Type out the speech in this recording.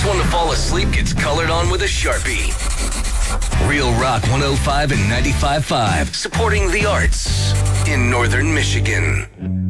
first one to fall asleep gets colored on with a Sharpie. Real Rock 105 and 95.5, supporting the arts in Northern Michigan.